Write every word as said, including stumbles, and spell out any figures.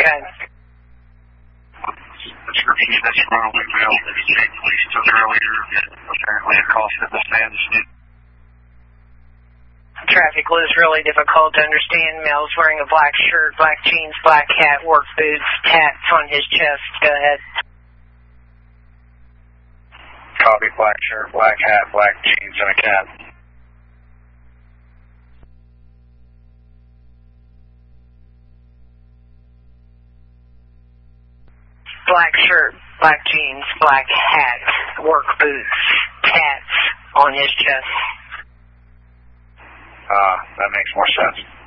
Go ahead. Description that's probably mail that the state police took earlier that apparently accosted the stand. Traffic was really difficult to understand. Male's wearing a black shirt, black jeans, black hat, work boots, tats on his chest. Go ahead. Copy, black shirt, black hat, black jeans, and a cap. Black shirt, black jeans, black hat, work boots, tats on his chest. Ah, uh, that makes more sense.